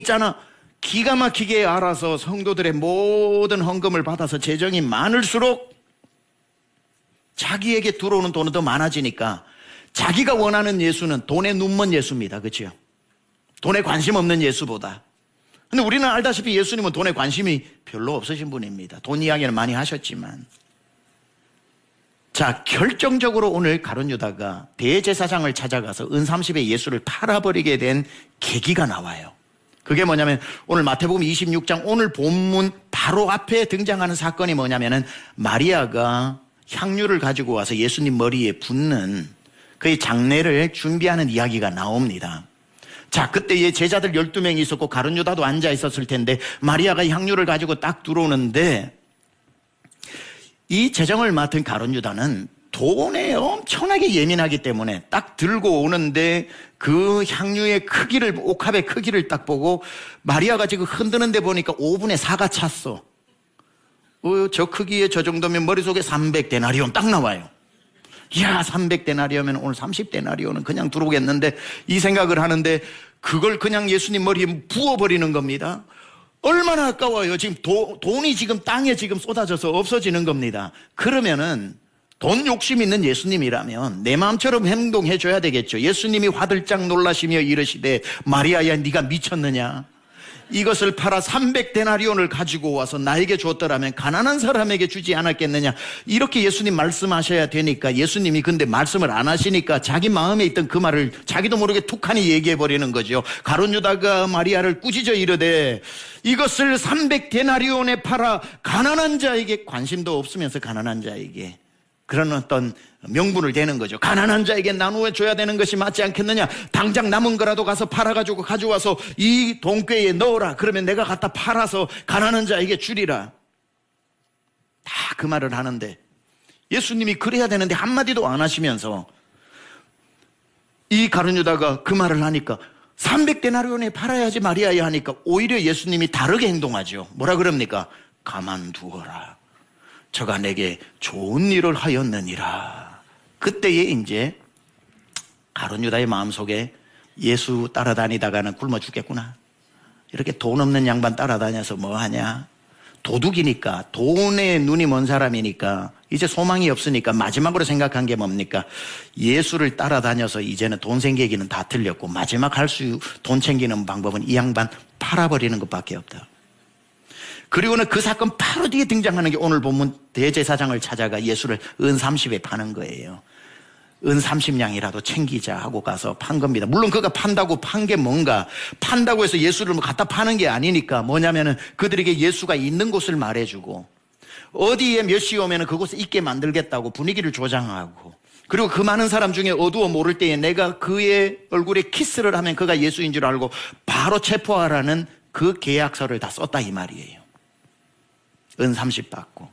있잖아. 기가 막히게 알아서 성도들의 모든 헌금을 받아서 재정이 많을수록 자기에게 들어오는 돈은 더 많아지니까 자기가 원하는 예수는 돈에 눈먼 예수입니다. 그렇죠? 돈에 관심 없는 예수보다. 근데 우리는 알다시피 예수님은 돈에 관심이 별로 없으신 분입니다. 돈 이야기는 많이 하셨지만. 자, 결정적으로 오늘 가룟 유다가 대제사장을 찾아가서 은 30에 예수를 팔아버리게 된 계기가 나와요. 그게 뭐냐면 오늘 마태복음 26장 오늘 본문 바로 앞에 등장하는 사건이 뭐냐면은 마리아가 향유를 가지고 와서 예수님 머리에 붓는 그의 장례를 준비하는 이야기가 나옵니다. 자, 그때 제자들 12명이 있었고 가룟 유다도 앉아 있었을 텐데 마리아가 향유를 가지고 딱 들어오는데 이 재정을 맡은 가룟 유다는 돈에 엄청나게 예민하기 때문에 딱 들고 오는데 그 향유의 크기를, 옥합의 크기를 딱 보고 마리아가 지금 흔드는데 보니까 5분의 4가 찼어. 저 크기에 저 정도면 머릿속에 300데나리온 딱 나와요. 이야, 300데나리온이면 오늘 30데나리온은 그냥 들어오겠는데 이 생각을 하는데 그걸 그냥 예수님 머리에 부어버리는 겁니다. 얼마나 아까워요. 지금 돈이 지금 땅에 지금 쏟아져서 없어지는 겁니다. 그러면은 돈 욕심 있는 예수님이라면 내 마음처럼 행동해 줘야 되겠죠. 예수님이 화들짝 놀라시며 이르시되 마리아야 네가 미쳤느냐? 이것을 팔아 300데나리온을 가지고 와서 나에게 줬더라면 가난한 사람에게 주지 않았겠느냐? 이렇게 예수님 말씀하셔야 되니까 예수님이 근데 말씀을 안 하시니까 자기 마음에 있던 그 말을 자기도 모르게 툭하니 얘기해 버리는 거죠. 가룟 유다가 마리아를 꾸짖어 이르되 이것을 300데나리온에 팔아 가난한 자에게, 관심도 없으면서 가난한 자에게 그런 어떤 명분을 대는 거죠. 가난한 자에게 나누어 줘야 되는 것이 맞지 않겠느냐? 당장 남은 거라도 가서 팔아가지고 가져와서 이 돈꾀에 넣어라. 그러면 내가 갖다 팔아서 가난한 자에게 주리라. 다 그 말을 하는데 예수님이 그래야 되는데 한마디도 안 하시면서 이 가룟 유다가 그 말을 하니까 300데나리온에 팔아야지 마리아야 하니까 오히려 예수님이 다르게 행동하죠. 뭐라 그럽니까? 가만두어라. 저가 내게 좋은 일을 하였느니라. 그때에 이제 가룟 유다의 마음속에 예수 따라다니다가는 굶어 죽겠구나. 이렇게 돈 없는 양반 따라다녀서 뭐하냐. 도둑이니까, 돈에 눈이 먼 사람이니까 이제 소망이 없으니까 마지막으로 생각한 게 뭡니까? 예수를 따라다녀서 이제는 돈 생기기는 다 틀렸고 마지막 돈 챙기는 방법은 이 양반 팔아버리는 것밖에 없다. 그리고는 그 사건 바로 뒤에 등장하는 게 오늘 본문 대제사장을 찾아가 예수를 은 30에 파는 거예요. 은 30냥이라도 챙기자 하고 가서 판 겁니다. 물론 그가 판다고 판 게 뭔가, 판다고 해서 예수를 갖다 파는 게 아니니까 뭐냐면은 그들에게 예수가 있는 곳을 말해주고 어디에 몇 시 오면은 그곳에 있게 만들겠다고 분위기를 조장하고, 그리고 그 많은 사람 중에 어두워 모를 때에 내가 그의 얼굴에 키스를 하면 그가 예수인 줄 알고 바로 체포하라는 그 계약서를 다 썼다 이 말이에요. 은 30 받고.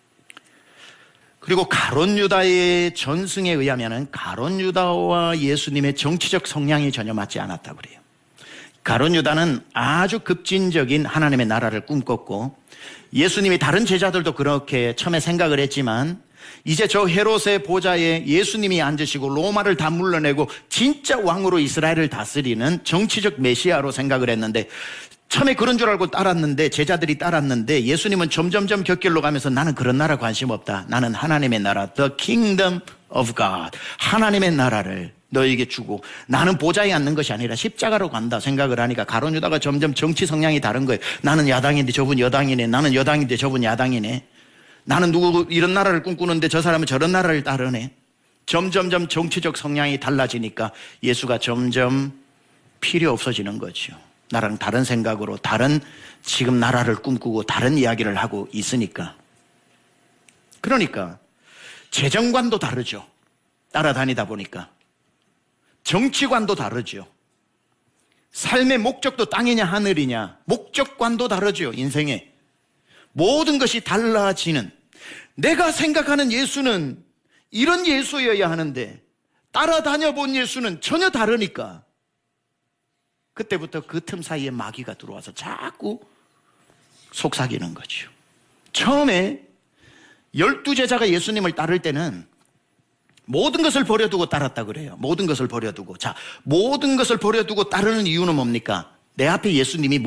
그리고 가룟 유다의 전승에 의하면은 가룟 유다와 예수님의 정치적 성향이 전혀 맞지 않았다고 그래요. 가룟 유다는 아주 급진적인 하나님의 나라를 꿈꿨고 예수님이 다른 제자들도 그렇게 처음에 생각을 했지만 이제 저 헤롯의 보좌에 예수님이 앉으시고 로마를 다 물러내고 진짜 왕으로 이스라엘을 다스리는 정치적 메시아로 생각을 했는데 처음에 그런 줄 알고 따랐는데, 제자들이 따랐는데 예수님은 점점점 곁길로 가면서 나는 그런 나라 관심 없다. 나는 하나님의 나라, The Kingdom of God, 하나님의 나라를 너에게 주고 나는 보좌에 앉는 것이 아니라 십자가로 간다 생각을 하니까 가룟 유다가 점점 정치 성향이 다른 거예요. 나는 야당인데 저분 여당이네. 나는 여당인데 저분 야당이네. 나는 누구 이런 나라를 꿈꾸는데 저 사람은 저런 나라를 따르네. 점점점 정치적 성향이 달라지니까 예수가 점점 필요 없어지는 거죠. 나랑 다른 생각으로 다른 지금 나라를 꿈꾸고 다른 이야기를 하고 있으니까. 그러니까 재정관도 다르죠. 따라다니다 보니까. 정치관도 다르죠. 삶의 목적도 땅이냐 하늘이냐, 목적관도 다르죠. 인생에 모든 것이 달라지는, 내가 생각하는 예수는 이런 예수여야 하는데 따라다녀 본 예수는 전혀 다르니까 그때부터 그 틈 사이에 마귀가 들어와서 자꾸 속삭이는 거죠. 처음에 12제자가 예수님을 따를 때는 모든 것을 버려두고 따랐다 그래요. 모든 것을 버려두고. 자, 모든 것을 버려두고 따르는 이유는 뭡니까? 내 앞에 예수님이